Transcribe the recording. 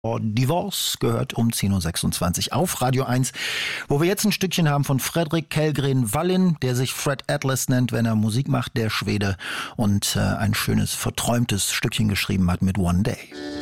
Divorce gehört um 10.26 Uhr auf Radio 1, wo wir jetzt ein Stückchen haben von Fredrik Kellgren Wallin, der sich Fred Atlas nennt, wenn er Musik macht, der Schwede, und ein schönes, verträumtes Stückchen geschrieben hat mit One Day.